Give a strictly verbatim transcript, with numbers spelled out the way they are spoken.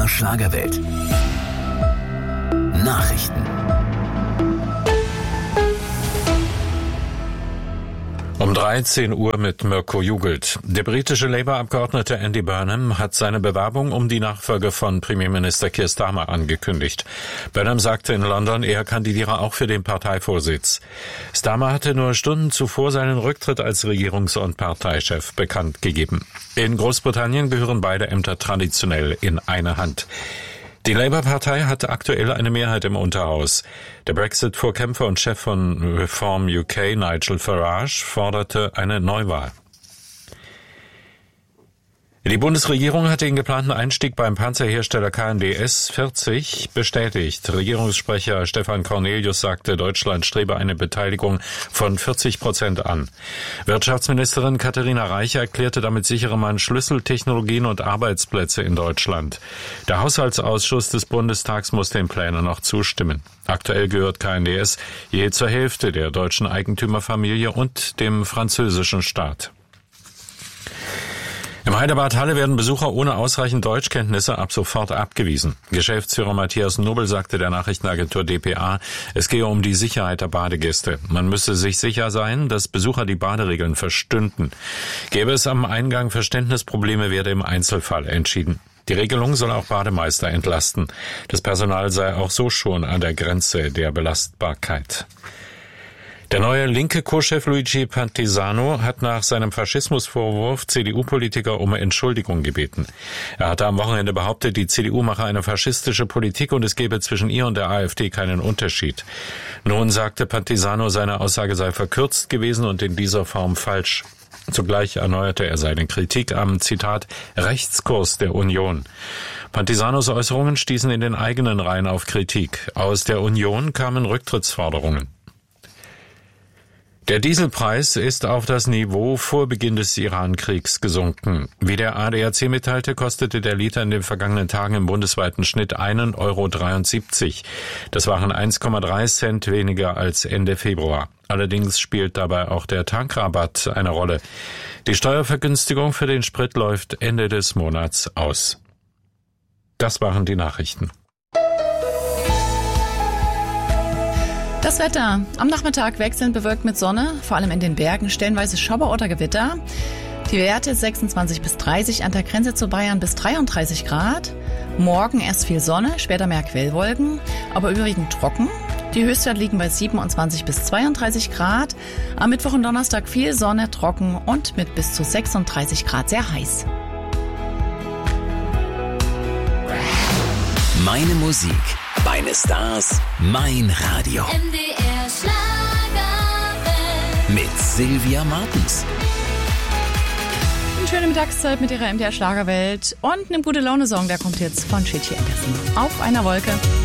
der Schlagerwelt. Nachrichten. Um dreizehn Uhr mit Mirko Jugelt. Der britische Labour-Abgeordnete Andy Burnham hat seine Bewerbung um die Nachfolge von Premierminister Keir Starmer angekündigt. Burnham sagte in London, er kandidiere auch für den Parteivorsitz. Starmer hatte nur Stunden zuvor seinen Rücktritt als Regierungs- und Parteichef bekannt gegeben. In Großbritannien gehören beide Ämter traditionell in eine Hand. Die Labour-Partei hat aktuell eine Mehrheit im Unterhaus. Der Brexit-Vorkämpfer und Chef von Reform U K, Nigel Farage, forderte eine Neuwahl. Die Bundesregierung hat den geplanten Einstieg beim Panzerhersteller K N D S vierzig bestätigt. Regierungssprecher Stefan Cornelius sagte, Deutschland strebe eine Beteiligung von vierzig Prozent an. Wirtschaftsministerin Katharina Reiche erklärte, damit sichere man Schlüsseltechnologien und Arbeitsplätze in Deutschland. Der Haushaltsausschuss des Bundestags muss den Plänen noch zustimmen. Aktuell gehört K N D S je zur Hälfte der deutschen Eigentümerfamilie und dem französischen Staat. Im Heidebad Halle werden Besucher ohne ausreichend Deutschkenntnisse ab sofort abgewiesen. Geschäftsführer Matthias Nobel sagte der Nachrichtenagentur D P A, es gehe um die Sicherheit der Badegäste. Man müsse sich sicher sein, dass Besucher die Baderegeln verstünden. Gäbe es am Eingang Verständnisprobleme, werde im Einzelfall entschieden. Die Regelung soll auch Bademeister entlasten. Das Personal sei auch so schon an der Grenze der Belastbarkeit. Der neue linke Co-Chef Luigi Pantisano hat nach seinem Faschismusvorwurf C D U-Politiker um Entschuldigung gebeten. Er hatte am Wochenende behauptet, die C D U mache eine faschistische Politik und es gebe zwischen ihr und der AfD keinen Unterschied. Nun sagte Pantisano, seine Aussage sei verkürzt gewesen und in dieser Form falsch. Zugleich erneuerte er seine Kritik am, Zitat, Rechtskurs der Union. Pantisanos Äußerungen stießen in den eigenen Reihen auf Kritik. Aus der Union kamen Rücktrittsforderungen. Der Dieselpreis ist auf das Niveau vor Beginn des Iran-Kriegs gesunken. Wie der A D A C mitteilte, kostete der Liter in den vergangenen Tagen im bundesweiten Schnitt einen Euro dreiundsiebzig. Das waren eins Komma drei Cent weniger als Ende Februar. Allerdings spielt dabei auch der Tankrabatt eine Rolle. Die Steuervergünstigung für den Sprit läuft Ende des Monats aus. Das waren die Nachrichten. Das Wetter. Am Nachmittag wechselnd bewölkt mit Sonne, vor allem in den Bergen stellenweise Schauer oder Gewitter. Die Werte sechsundzwanzig bis dreißig, an der Grenze zu Bayern bis dreiunddreißig Grad. Morgen erst viel Sonne, später mehr Quellwolken, aber überwiegend trocken. Die Höchstwerte liegen bei siebenundzwanzig bis zweiunddreißig Grad. Am Mittwoch und Donnerstag viel Sonne, trocken und mit bis zu sechsunddreißig Grad sehr heiß. Meine Musik, meine Stars, mein Radio. M D R Schlagerwelt. Mit Sylvia Martens. Eine schöne Mittagszeit mit ihrer M D R Schlagerwelt und einem gute Laune-Song, der kommt jetzt von Chichi Anderson. Auf einer Wolke.